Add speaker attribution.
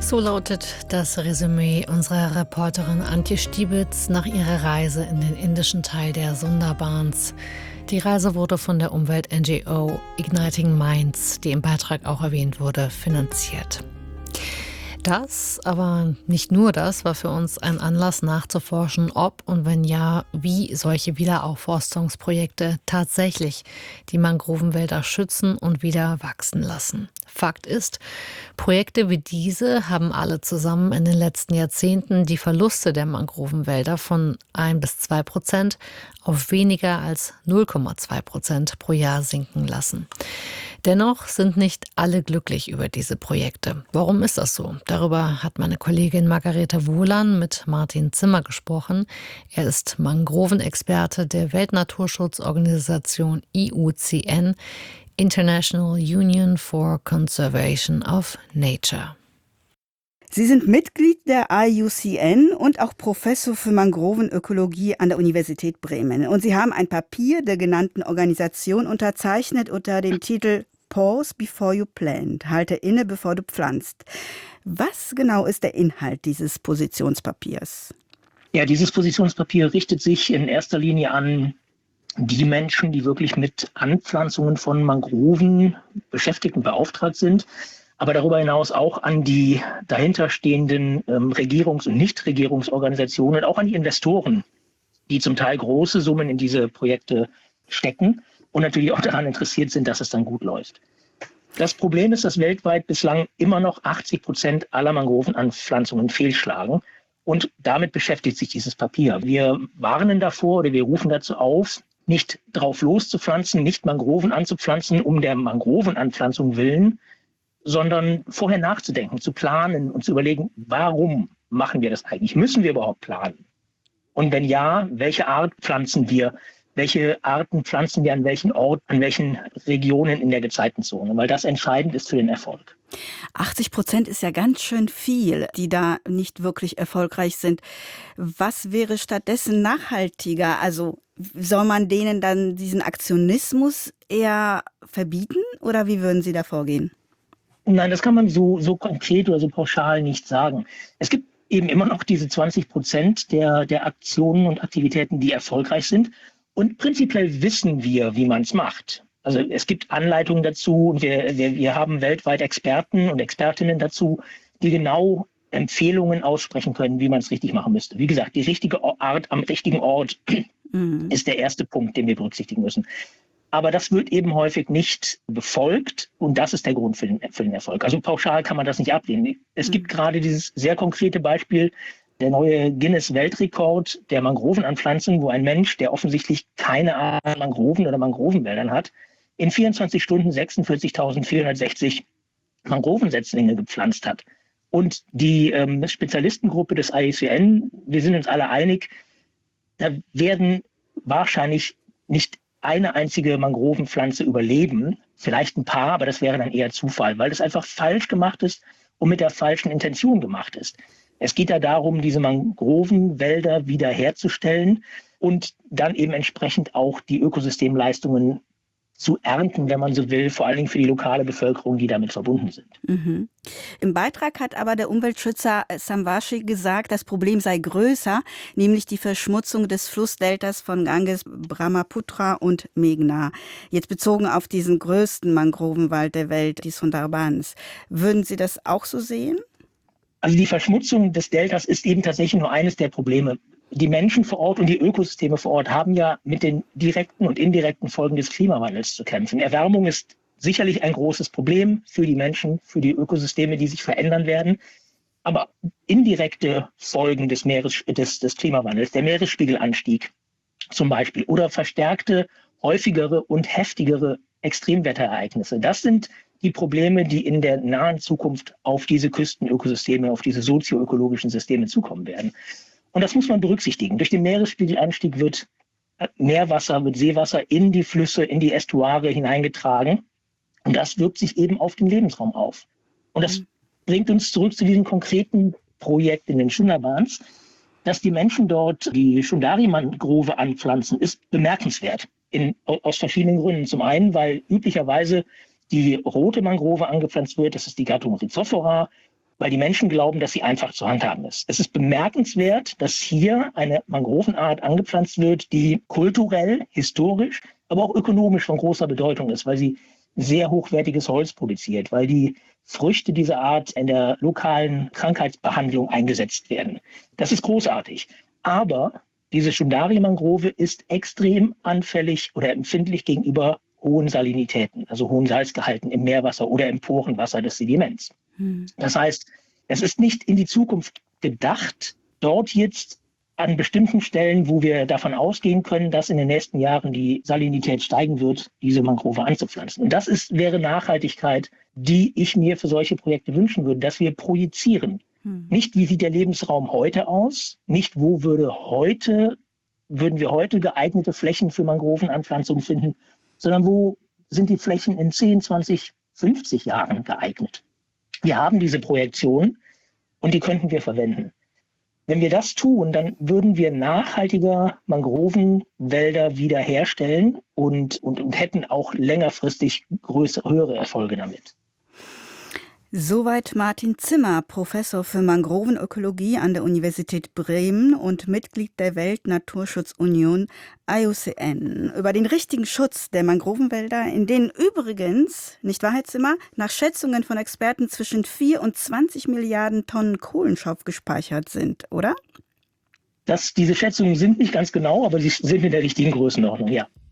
Speaker 1: So lautet das Resümee unserer Reporterin Antje Stiebitz nach ihrer Reise in den indischen Teil der Sundarbans. Die Reise wurde von der Umwelt-NGO Igniting Minds, die im Beitrag auch erwähnt wurde, finanziert. Das, aber nicht nur das, war für uns ein Anlass nachzuforschen, ob und wenn ja, wie solche Wiederaufforstungsprojekte tatsächlich die Mangrovenwälder schützen und wieder wachsen lassen. Fakt ist, Projekte wie diese haben alle zusammen in den letzten Jahrzehnten die Verluste der Mangrovenwälder von 1-2% auf weniger als 0,2% pro Jahr sinken lassen. Dennoch sind nicht alle glücklich über diese Projekte. Warum ist das so? Darüber hat meine Kollegin Margarete Wohlan mit Martin Zimmer gesprochen. Er ist Mangrovenexperte der Weltnaturschutzorganisation IUCN, International Union for Conservation of Nature.
Speaker 2: Sie sind Mitglied der IUCN und auch Professor für Mangrovenökologie an der Universität Bremen. Und Sie haben ein Papier der genannten Organisation unterzeichnet unter dem Titel Pause before you plant, halte inne, bevor du pflanzt. Was genau ist der Inhalt dieses Positionspapiers?
Speaker 3: Ja, dieses Positionspapier richtet sich in erster Linie an die Menschen, die wirklich mit Anpflanzungen von Mangroven beschäftigt und beauftragt sind, aber darüber hinaus auch an die dahinterstehenden Regierungs- und Nichtregierungsorganisationen, auch an die Investoren, die zum Teil große Summen in diese Projekte stecken und natürlich auch daran interessiert sind, dass es dann gut läuft. Das Problem ist, dass weltweit bislang immer noch 80% aller Mangrovenanpflanzungen fehlschlagen. Und damit beschäftigt sich dieses Papier. Wir warnen davor oder wir rufen dazu auf, nicht drauf loszupflanzen, nicht Mangroven anzupflanzen, um der Mangrovenanpflanzung willen, sondern vorher nachzudenken, zu planen und zu überlegen, warum machen wir das eigentlich? Müssen wir überhaupt planen? Und wenn ja, welche Art pflanzen wir? Welche Arten pflanzen wir an welchen Ort, an welchen Regionen in der Gezeitenzone? Weil das entscheidend ist für den Erfolg.
Speaker 2: 80% ist ja ganz schön viel, die da nicht wirklich erfolgreich sind. Was wäre stattdessen nachhaltiger? Also soll man denen dann diesen Aktionismus eher verbieten oder wie würden Sie da vorgehen?
Speaker 3: Nein, das kann man so konkret oder so pauschal nicht sagen. Es gibt eben immer noch diese 20% der Aktionen und Aktivitäten, die erfolgreich sind. Und prinzipiell wissen wir, wie man es macht. Also es gibt Anleitungen dazu und wir haben weltweit Experten und Expertinnen dazu, die genau Empfehlungen aussprechen können, wie man es richtig machen müsste. Wie gesagt, die richtige Art am richtigen Ort ist der erste Punkt, den wir berücksichtigen müssen. Aber das wird eben häufig nicht befolgt und das ist der Grund für den Erfolg. Also pauschal kann man das nicht ablehnen. Es gibt gerade dieses sehr konkrete Beispiel, der neue Guinness-Weltrekord der Mangrovenanpflanzung, wo ein Mensch, der offensichtlich keine Ahnung an Mangroven oder Mangrovenwäldern hat, in 24 Stunden 46.460 Mangrovensetzlinge gepflanzt hat. Und die Spezialistengruppe des IUCN, wir sind uns alle einig, da werden wahrscheinlich nicht eine einzige Mangrovenpflanze überleben, vielleicht ein paar, aber das wäre dann eher Zufall, weil das einfach falsch gemacht ist und mit der falschen Intention gemacht ist. Es geht da darum, diese Mangrovenwälder wiederherzustellen und dann eben entsprechend auch die Ökosystemleistungen zu ernten, wenn man so will, vor allen Dingen für die lokale Bevölkerung, die damit verbunden sind.
Speaker 2: Mhm. Im Beitrag hat aber der Umweltschützer Samvashi gesagt, das Problem sei größer, nämlich die Verschmutzung des Flussdeltas von Ganges, Brahmaputra und Meghna. Jetzt bezogen auf diesen größten Mangrovenwald der Welt, die Sundarbans. Würden Sie das auch so sehen?
Speaker 3: Also die Verschmutzung des Deltas ist eben tatsächlich nur eines der Probleme. Die Menschen vor Ort und die Ökosysteme vor Ort haben ja mit den direkten und indirekten Folgen des Klimawandels zu kämpfen. Erwärmung ist sicherlich ein großes Problem für die Menschen, für die Ökosysteme, die sich verändern werden. Aber indirekte Folgen des Klimawandels, der Meeresspiegelanstieg zum Beispiel oder verstärkte, häufigere und heftigere Extremwetterereignisse, das sind die Probleme, die in der nahen Zukunft auf diese Küstenökosysteme, auf diese sozioökologischen Systeme zukommen werden. Und das muss man berücksichtigen. Durch den Meeresspiegelanstieg wird Meerwasser, wird Seewasser in die Flüsse, in die Ästuare hineingetragen. Und das wirkt sich eben auf den Lebensraum auf. Und das bringt uns zurück zu diesem konkreten Projekt in den Sundarbans. Dass die Menschen dort die Shundari-Mangrove anpflanzen, ist bemerkenswert. Aus verschiedenen Gründen. Zum einen, weil üblicherweise die rote Mangrove angepflanzt wird, das ist die Gattung Rhizophora. weil die Menschen glauben, dass sie einfach zu handhaben ist. Es ist bemerkenswert, dass hier eine Mangrovenart angepflanzt wird, die kulturell, historisch, aber auch ökonomisch von großer Bedeutung ist, weil sie sehr hochwertiges Holz produziert, weil die Früchte dieser Art in der lokalen Krankheitsbehandlung eingesetzt werden. Das ist großartig. Aber diese Shundari-Mangrove ist extrem anfällig oder empfindlich gegenüber hohen Salinitäten, also hohen Salzgehalten im Meerwasser oder im Porenwasser des Sediments. Das heißt, es ist nicht in die Zukunft gedacht, dort jetzt an bestimmten Stellen, wo wir davon ausgehen können, dass in den nächsten Jahren die Salinität steigen wird, diese Mangrove anzupflanzen. Und das wäre Nachhaltigkeit, die ich mir für solche Projekte wünschen würde, dass wir projizieren. Nicht, wie sieht der Lebensraum heute aus, nicht, wo würden wir heute geeignete Flächen für Mangrovenanpflanzung finden, sondern wo sind die Flächen in 10, 20, 50 Jahren geeignet. Wir haben diese Projektion und die könnten wir verwenden. Wenn wir das tun, dann würden wir nachhaltiger Mangrovenwälder wiederherstellen und hätten auch längerfristig höhere Erfolge damit.
Speaker 2: Soweit Martin Zimmer, Professor für Mangrovenökologie an der Universität Bremen und Mitglied der Weltnaturschutzunion IUCN, über den richtigen Schutz der Mangrovenwälder, in denen übrigens, nicht wahr, Herr Zimmer, nach Schätzungen von Experten zwischen 4 und 20 Milliarden Tonnen Kohlenstoff gespeichert sind, oder?
Speaker 3: Diese Schätzungen sind nicht ganz genau, aber sie sind in der richtigen Größenordnung, ja.